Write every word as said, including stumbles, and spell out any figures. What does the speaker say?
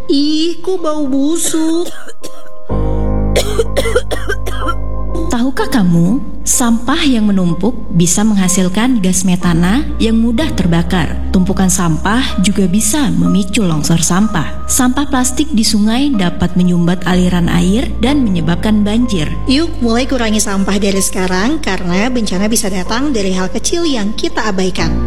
Ih, kok bau busuk? Tahukah kamu, sampah yang menumpuk bisa menghasilkan gas metana yang mudah terbakar. Tumpukan sampah juga bisa memicu longsor sampah. Sampah plastik di sungai dapat menyumbat aliran air dan menyebabkan banjir. Yuk mulai kurangi sampah dari sekarang karena bencana bisa datang dari hal kecil yang kita abaikan.